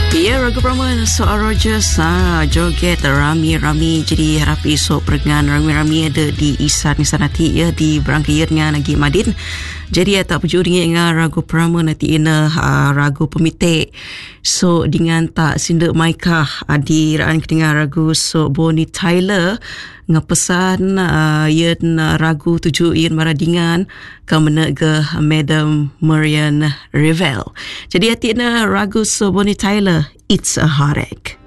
Ya, Ragu Praman soal Rogers joget rami-rami. Jadi harap esok perengan rami-rami ada di Isan nanti ya, di berangkaya dengan Nagi Madin. Jadi tak pujuk dengan Ragu Praman nanti ina Ragu Pemitik. So dengan tak sindak maikah di raan dengan Ragu so Bonnie Tyler ngapesan yen Ragu tuju yen maradingan kamena ke Madam Marian Revel. Jadi hati na Ragu so Bonnie Tyler, It's a Heartache.